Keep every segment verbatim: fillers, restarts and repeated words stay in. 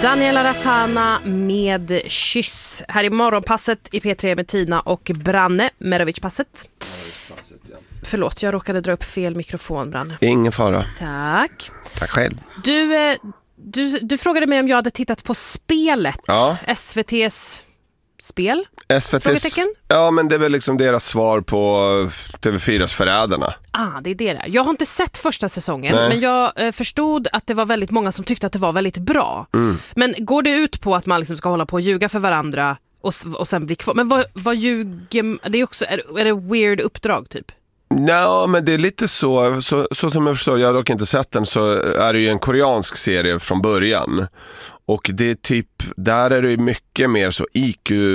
Daniela Ratana med Kyss. Här i morgonpasset i P tre med Tina och Branne. Merovic-passet. Ja. Förlåt, jag råkade dra upp fel mikrofon, Branne. Ingen fara. Tack. Tack själv. Du, du, du frågade mig om jag hade tittat på Spelet. Ja. S V T:s spel. S V T:s, ja, men det är väl liksom deras svar på T V fyras Förrädarna. Ah, det är det där. Jag har inte sett första säsongen, Nej. men jag eh, förstod att det var väldigt många som tyckte att det var väldigt bra. Mm. Men går det ut på att man liksom ska hålla på och ljuga för varandra och, och sen bli kvar? Men vad, vad ljuger... Det är också, är, är det weird uppdrag typ? Nej, men det är lite så, så så som jag förstår, jag har dock inte sett den, så är det ju en koreansk serie från början. Och det är typ, där är det ju mycket mer så I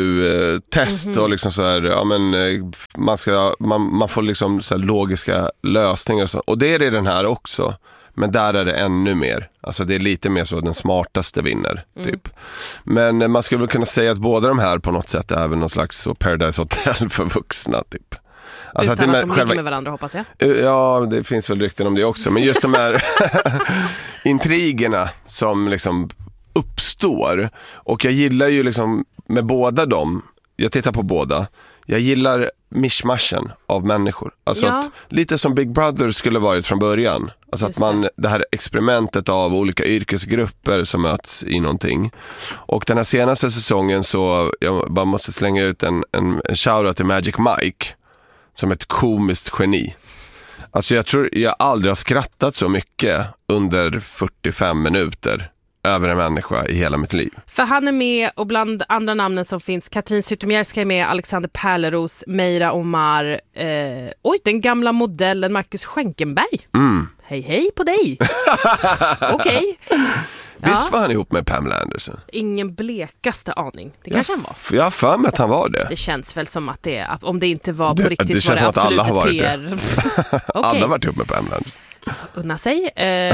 Q-test mm-hmm. och liksom så här, ja men man ska, man, man får liksom så här logiska lösningar och så. Och det är det den här också. Men där är det ännu mer. Alltså det är lite mer så den smartaste vinner typ. Mm. Men man skulle väl kunna säga att båda de här på något sätt är väl någon slags så Paradise Hotel för vuxna typ. Alltså utan att, att de själva... ligger med varandra, hoppas jag. Ja, det finns väl rykten om det också. Men just de här intrigerna som liksom uppstår. Och jag gillar ju liksom med båda dem, jag tittar på båda, jag gillar mishmashen av människor. Alltså ja. att, lite som Big Brother skulle varit från början. Alltså just att man, det. det här experimentet av olika yrkesgrupper som möts i någonting. Och den här senaste säsongen så, jag bara måste slänga ut en, en, en shoutout till Magic Mike som ett komiskt geni. Alltså jag tror jag aldrig har skrattat så mycket under fyrtiofem minuter över en människa i hela mitt liv. För han är med, och bland andra namnen som finns, Katrin Zytomierska är med, Alexander Pärleros, Meira Omar, eh, oj, den gamla modellen Marcus Schenkenberg. Mm. Hej hej på dig. Okej. Visst Ja. var han ihop med Pamela Anderson? Ingen blekaste aning. Det kanske ja, han var. Jag har för mig att han var det. Det känns väl som att det, om det inte var på det, riktigt, det känns var det som att alla har varit P R. det. Okay. Alla har varit ihop med Pamela Anderson. Unna sig. Eh.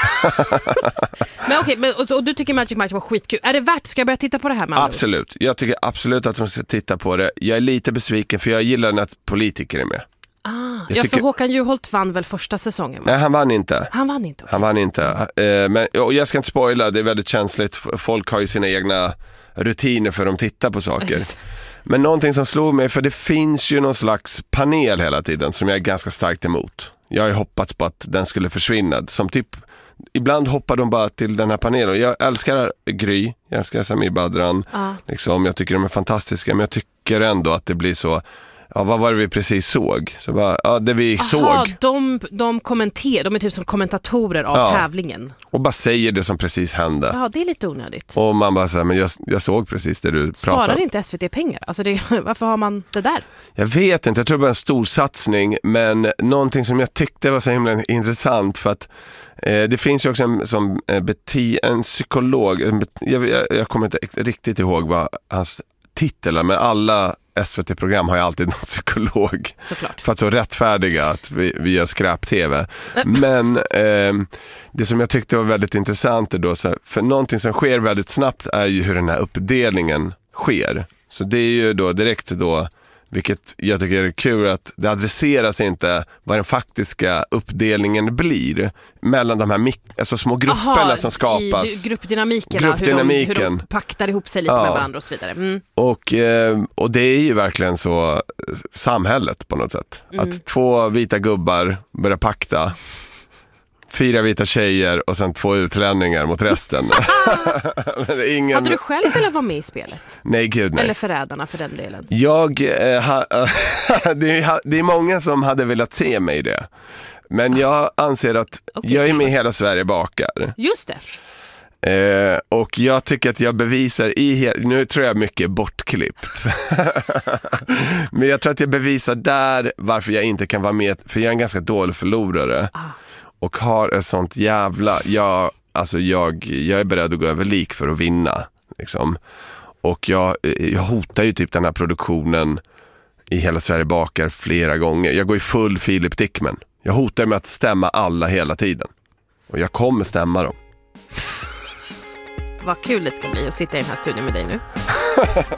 men okej, okay, och, och du tycker Magic Mike var skitkul. Är det värt? Ska jag börja titta på det här med? Absolut. Jag tycker absolut att man ska titta på det. Jag är lite besviken för jag gillar när politiker är med. Ah, jag ja, tycker... för Håkan Juholt vann väl första säsongen? Va? Nej, han vann inte. Han vann inte. Okay. Han vann inte. Eh, men, och jag ska inte spoila, det är väldigt känsligt. Folk har ju sina egna rutiner för att de tittar på saker. Men någonting som slog mig, för det finns ju någon slags panel hela tiden som jag är ganska starkt emot. Jag har ju hoppats på att den skulle försvinna. Som typ, ibland hoppar de bara till den här panelen. Jag älskar Gry, jag älskar Samir Badran. Ah. Liksom, jag tycker de är fantastiska, men jag tycker ändå att det blir så... Ja, vad var det vi precis såg? Så bara, ja, det vi Aha, såg. De, de kommenterar, de är typ som kommentatorer av ja. tävlingen. Och bara säger det som precis hände. Ja, det är lite onödigt. Och man bara säger, men jag, jag såg precis det du Sparar pratade om. inte S V T pengar? Alltså det, varför har man det där? Jag vet inte, jag tror det var en stor satsning. Men någonting som jag tyckte var så himla intressant, för att eh, det finns ju också en, som, eh, beti, en psykolog. En, jag, jag, jag kommer inte riktigt ihåg vad hans titel är, men alla S V T-program har ju alltid någon psykolog. Såklart. För att så rättfärdiga att vi, vi gör skräp-tv. Men eh, det som jag tyckte var väldigt intressant är då, så här, för någonting som sker väldigt snabbt är ju hur den här uppdelningen sker. Så det är ju då direkt då, vilket jag tycker är kul, att det adresseras inte vad den faktiska uppdelningen blir mellan de här mik- alltså små grupperna Aha, som skapas. I gruppdynamikerna, gruppdynamiken. Hur, de, hur de paktar ihop sig lite ja. med varandra och så vidare. Mm. Och, eh, och det är ju verkligen så samhället på något sätt. Mm. Att två vita gubbar börjar pakta. Fyra vita tjejer och sen två utlänningar mot resten. Men ingen... Hade du själv velat vara med i spelet? Nej, gud nej. Eller Förrädarna för den delen? Jag, eh, ha, det, är, det är många som hade velat se mig det. Men jag anser att okay. jag är med i Hela Sverige bakar. Just det. Eh, och jag tycker att jag bevisar i he- nu tror jag mycket är bortklippt. Men jag tror att jag bevisar där varför jag inte kan vara med, för jag är en ganska dålig förlorare. Ah. Och har ett sånt jävla jag, alltså jag, jag är beredd att gå över lik för att vinna liksom. Och jag, jag hotar ju typ den här produktionen i Hela Sverige bakar flera gånger. Jag går i full Philip Dickman. Jag hotar med att stämma alla hela tiden. Och jag kommer stämma dem. Vad kul det ska bli att sitta i den här studion med dig nu.